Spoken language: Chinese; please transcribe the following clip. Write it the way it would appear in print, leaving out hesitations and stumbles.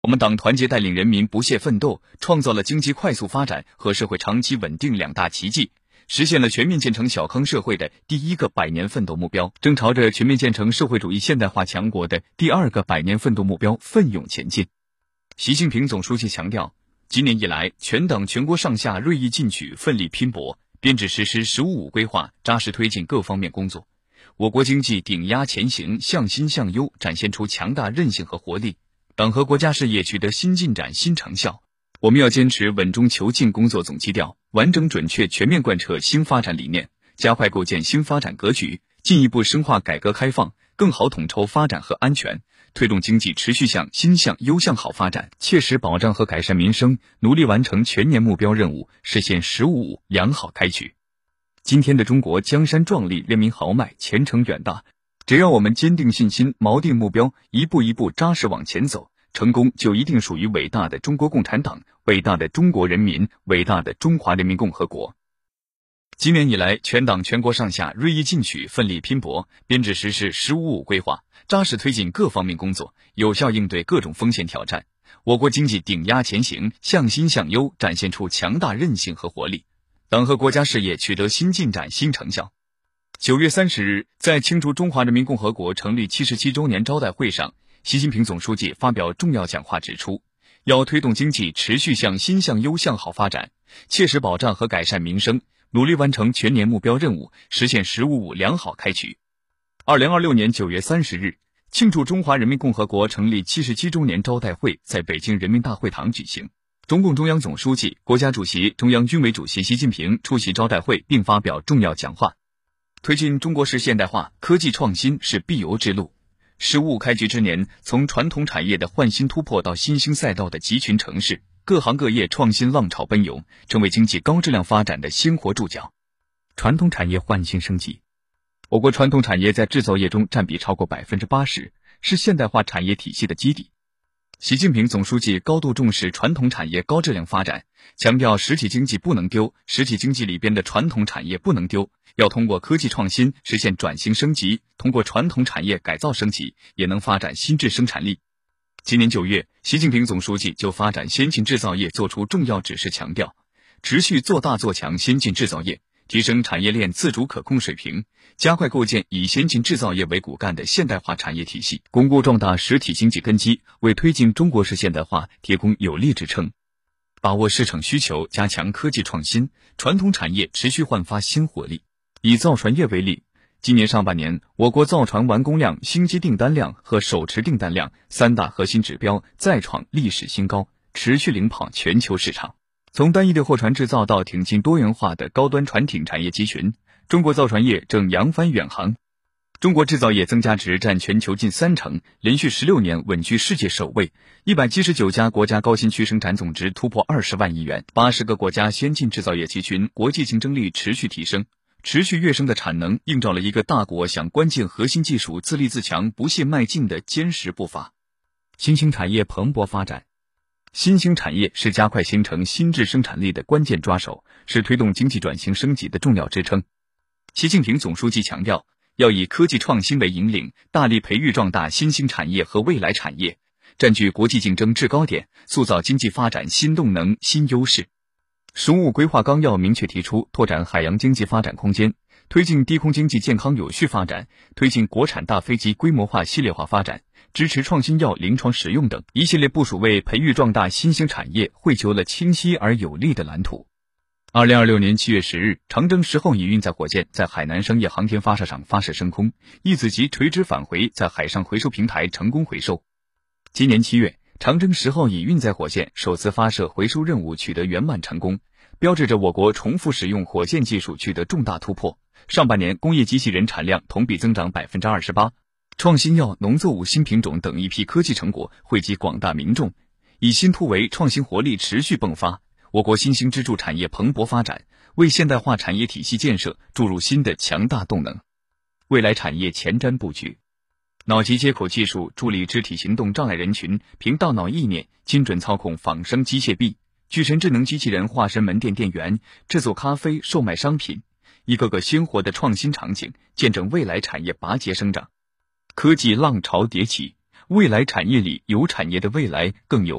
我们党团结带领人民不懈奋斗，创造了经济快速发展和社会长期稳定两大奇迹，实现了全面建成小康社会的第一个100年奋斗目标，正朝着全面建成社会主义现代化强国的第2个100年奋斗目标奋勇前进。习近平总书记强调，今年以来，全党全国上下锐意进取，奋力拼搏，编制实施“十五五”规划，扎实推进各方面工作。我国经济顶压前行，向新向优，展现出强大韧性和活力，党和国家事业取得新进展、新成效。我们要坚持稳中求进工作总基调，完整准确全面贯彻新发展理念，加快构建新发展格局，进一步深化改革开放，更好统筹发展和安全，推动经济持续向新向优向好发展，切实保障和改善民生，努力完成全年目标任务，实现“十五五”良好开局。今天的中国江山壮丽，人民豪迈，前程远大。只要我们坚定信心，锚定目标，一步一步扎实往前走，成功就一定属于伟大的中国共产党，伟大的中国人民，伟大的中华人民共和国。今年以来，全党全国上下锐意进取，奋力拼搏，编制实施“十五五”规划，扎实推进各方面工作，有效应对各种风险挑战。我国经济顶压前行，向新向优，展现出强大韧性和活力。党和国家事业取得新进展、新成效。9月30日，在庆祝中华人民共和国成立77周年招待会上，习近平总书记发表重要讲话指出，要推动经济持续向新向优向好发展，切实保障和改善民生，努力完成全年目标任务，实现“十五五”良好开局。2026年9月30日，庆祝中华人民共和国成立77周年招待会在北京人民大会堂举行。中共中央总书记、国家主席、中央军委主席习近平出席招待会并发表重要讲话。推进中国式现代化，科技创新是必由之路。“十五五”开局之年，从传统产业的焕新突破到新兴赛道的集群城市，各行各业创新浪潮奔涌，成为经济高质量发展的鲜活注脚。传统产业焕新升级，我国传统产业在制造业中占比超过80%，是现代化产业体系的基底。习近平总书记高度重视传统产业高质量发展，强调实体经济不能丢，实体经济里边的传统产业不能丢，要通过科技创新实现转型升级，通过传统产业改造升级，也能发展新质生产力。今年9月，习近平总书记就发展先进制造业作出重要指示，强调持续做大做强先进制造业，提升产业链自主可控水平，加快构建以先进制造业为骨干的现代化产业体系，巩固壮大实体经济根基，为推进中国式现代化提供有力支撑。把握市场需求，加强科技创新，传统产业持续焕发新活力。以造船业为例，今年上半年，我国造船完工量、新机订单量和手持订单量3大核心指标再创历史新高，持续领跑全球市场。从单一的货船制造到挺进多元化的高端船艇产业集群，中国造船业正扬帆远航。中国制造业增加值占全球近30%，连续16年稳居世界首位。179家国家高新区生产总值突破20万亿元，80个国家先进制造业集群，国际竞争力持续提升。持续跃升的产能映照了一个大国向关键核心技术自立自强不懈迈进的坚实步伐。新兴产业蓬勃发展，新兴产业是加快形成新质生产力的关键抓手，是推动经济转型升级的重要支撑。习近平总书记强调，要以科技创新为引领，大力培育壮大新兴产业和未来产业，占据国际竞争制高点，塑造经济发展新动能、新优势。十五五规划纲要明确提出，拓展海洋经济发展空间，推进低空经济健康有序发展，推进国产大飞机规模化系列化发展，支持创新药临床使用等一系列部署，为培育壮大新兴产业绘就了清晰而有力的蓝图。2026年7月10日，长征10号乙运载火箭在海南商业航天发射场发射升空，一子级垂直返回在海上回收平台成功回收。今年7月，长征10号乙运载火箭首次发射回收任务取得圆满成功，标志着我国重复使用火箭技术取得重大突破。上半年工业机器人产量同比增长 28%， 创新药、农作物新品种等一批科技成果惠及广大民众，以新突围，创新活力持续迸发。我国新兴支柱产业蓬勃发展，为现代化产业体系建设注入新的强大动能。未来产业前瞻布局，脑机接口技术助力肢体行动障碍人群凭大脑意念精准操控仿生机械臂，巨神智能机器人化身门店店员，制作咖啡、售卖商品，一个个鲜活的创新场景，见证未来产业拔节生长。科技浪潮迭起， 未来产业里有产业的未来更有